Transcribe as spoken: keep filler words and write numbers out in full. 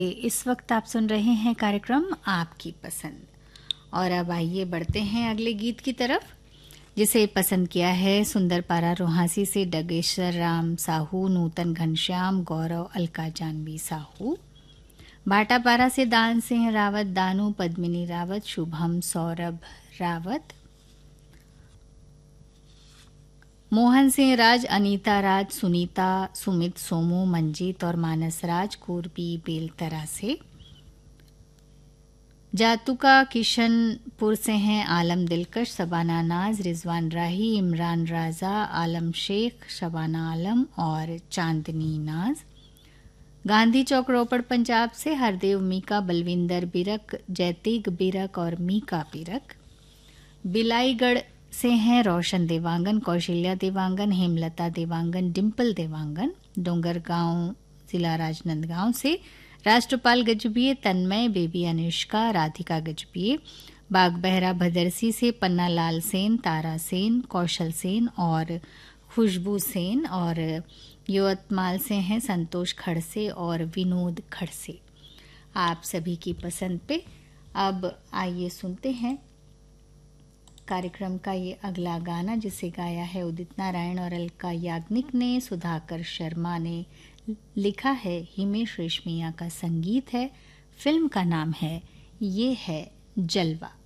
इस वक्त आप सुन रहे हैं कार्यक्रम आपकी पसंद। और अब आइए बढ़ते हैं अगले गीत की तरफ, जिसे पसंद किया है सुंदरपारा रोहासी से डगेश्वर राम साहू, नूतन घनश्याम, गौरव, अलका जानवी साहू। भाटापारा से दान सिंह रावत, दानू, पद्मिनी रावत, शुभम, सौरभ रावत, मोहन सिंह राज, अनीता राज, सुनीता, सुमित, सोमू, मंजीत और मानस राज कोरबी बेलतरा से। जातुका किशनपुर से हैं आलम दिलकश, शबाना नाज, रिजवान राही, इमरान राजा, आलम शेख, शबाना आलम और चांदनी नाज। गांधी चौक रोपड़ पंजाब से हरदेव मीका, बलविंदर बिरक, जैतिक बिरक और मीका बिरक। बिलाईगढ़ से हैं रोशन देवांगन, कौशल्या देवांगन, हेमलता देवांगन, डिम्पल देवांगन। डोंगरगांव जिला राजनांदगांव से राष्ट्रपाल गजबिये, तन्मय, बेबी अनुष्का, राधिका गजबिये। बागबहरा भदरसी से पन्ना लाल सेन, तारा सेन, कौशल सेन और खुशबू सेन। और यवतमाल से हैं संतोष खड़से और विनोद खड़से। आप सभी की पसंद पे अब आइए सुनते हैं कार्यक्रम का ये अगला गाना, जिसे गाया है उदित नारायण और अलका याग्निक ने, सुधाकर शर्मा ने लिखा है, हिमेश रेशमिया का संगीत है। फिल्म का नाम है ये है जलवा।